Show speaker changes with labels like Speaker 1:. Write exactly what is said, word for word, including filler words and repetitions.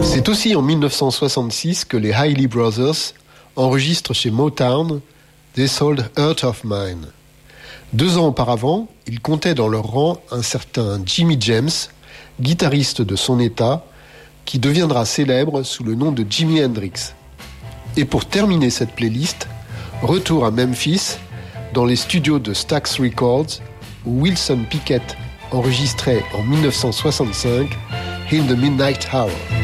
Speaker 1: C'est aussi en dix-neuf cent soixante-six que les Hailey Brothers enregistrent chez Motown This Old Heart of Mine. Deux ans auparavant, ils comptaient dans leur rang un certain Jimmy James, guitariste de son état, qui deviendra célèbre sous le nom de Jimi Hendrix. Et pour terminer cette playlist, retour à Memphis, dans les studios de Stax Records, où Wilson Pickett enregistrait en dix-neuf cent soixante-cinq In the Midnight Hour.